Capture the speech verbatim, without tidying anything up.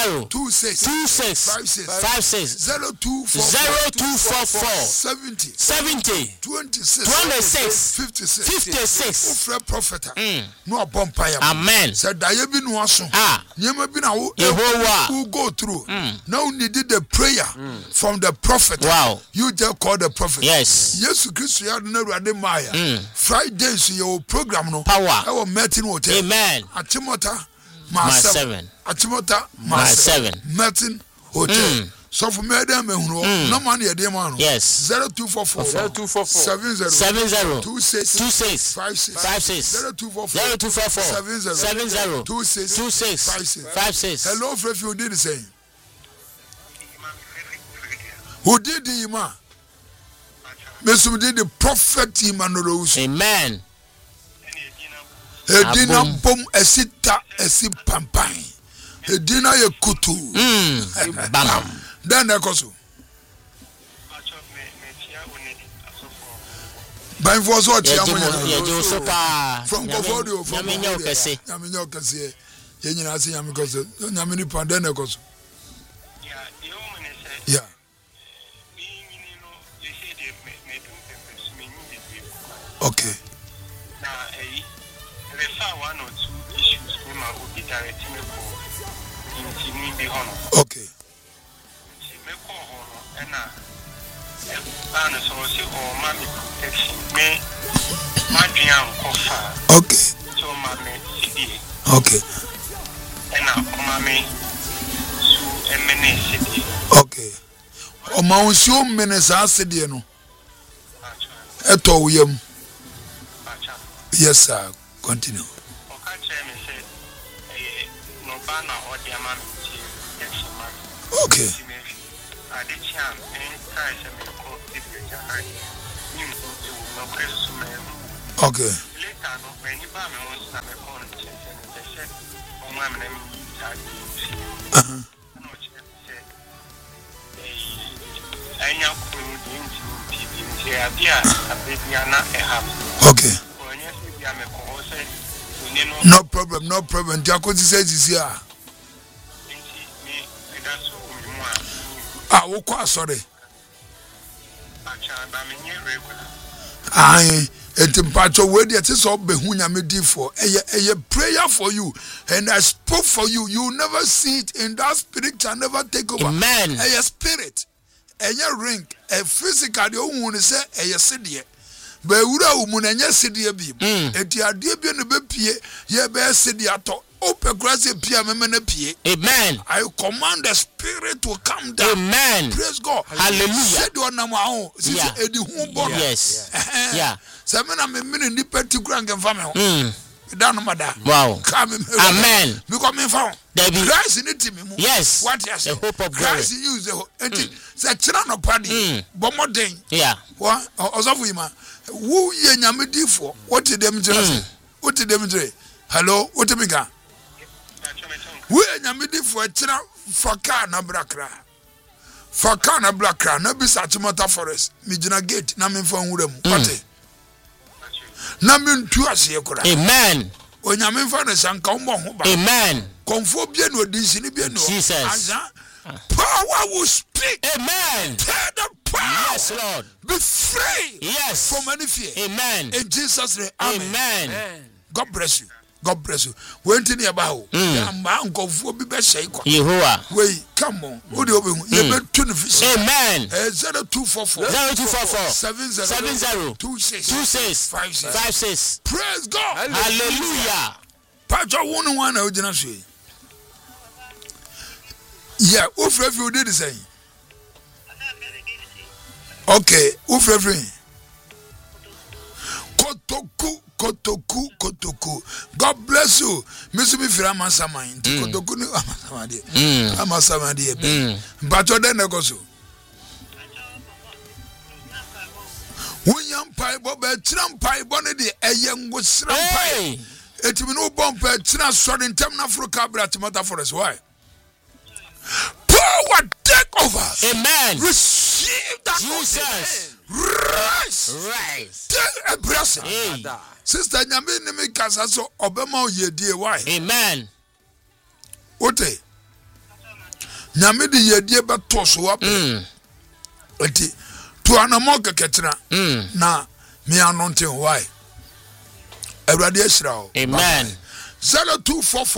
zero two six two six five six five six zero two four zero two four four seventy seventy twenty six twenty six fifty six fifty six. Ufre prophet. No bompa ya. Amen. Said da ye bi no aso. Ah. Nyema bi na wo Yehovah who go through. Now you need the prayer from the prophet. Wow. You just call the prophet. Yes. Yesu Christ ya na Awurade Maya. Fridays your program no. Power. Our Martin Hotel. Amen. Achimota My ma seven. Achimota My ma seven. Martin Hotel. So for me dem ehunu no man ye dem anu. Yes. zero two four four zero two four four seven zero seven zero two six two six five six five six zero two four four zero two four four seven zero seven zero two six two six five six five six. Hello, Frefi, who did the same? Who did the Ima? Mister did the prophet Emmanuel. Amen. Edina bom esita esi pampan. Edina ye kutu. Mm. Bam. Then ekoso. Ban for so tia mo ya jo so pa. From Kofodio from Nyame okese. Nyame okese. Ye nyina ase nyame koso. Nyame ni pa den ekoso. Yeah. Okay. Now, eh, refer one or two issues we might be directing me for in the honor. Okay. She may call honor and I and so see or mommy protection me my dream coffee. Okay. So mommy C D. Okay. And now mommy so a many C D. Okay. O ma unsu menesa C D no. Eto uyem. Yes, sir. Continue. Okay. Okay. Uh-huh. Okay. No problem, no problem. Jacosi says is here. Ah, who quite sorry. I and Pacho where the is all behunya me di for a prayer for you, and I spoke for you. You never see it in that spirit can never take over. Amen. A spirit, a ring, a physical, the only say a city. But ura umunanya city bi. Eti ade bi no be pie, ye be city ato. Open grass pie memene pie. Amen. I command the spirit to come down. Amen. Praise God. Hallelujah. Said one na ho. Yeah. Edi hu bo. Yes. Yeah. Se me na me me ni particular ngem fa me ho. Mm. Da no mada. Wow. Amen. Because me fa. Christ in it me. Yes. What you say? The hope of glory. Christ use the enti se kira no padi. Bo modern. Yeah. Wa ozofu yima. Who ye nyame difo? What did them say? What did them say? Hello, what did me ga? Who ye nyame difo kira faka na brakra. Faka na brakra na bisa Achimota forest. Mi jina gate na me fa nwura mu. What? Na me ntu ase kura. Amen. Onyame fa na sanka umbo ho ba. Amen. Konfo bie no odinsi ni bie no. Jesus. Power will speak. Amen. Tell the power. Yes, Lord. Be free. Yes. From any fear. Amen. In Jesus' name. Amen. Amen. Amen. God bless you. God bless you. When to near about, I'm bound go for be best shake. Yehovah. Wait, come on. What do you mean? You bet twenty fish. Amen. Zero two four four zero two four four seven zero seven zero two six two six five six five six. Praise God. Hallelujah. Pacho one one na ojina so. Yeah, who free you did the same. Okay, who free? Kotoku, Kotoku, Kotoku. God bless you. Mister Mifira Masamai. Kotoku ni Amasamadi. Amasamadi. But you then go so. William Pai Bob, Tram Pai Bonnet, a young was Sram Pai. It will no bomb, Tram Sword in Terminal Africa, Bratimata Forest. Why? Power take over. Amen. Receive that. Jesus. Rise. Rise. Take a blessing. Hey. Sister Nyame ne me kasa so obema oyedie why? Amen. Ote. nyame de yedie beto so wa Mm. enti to anamo keketena Mm. na me anointing why awurade ahyira wo Amen. zero two four four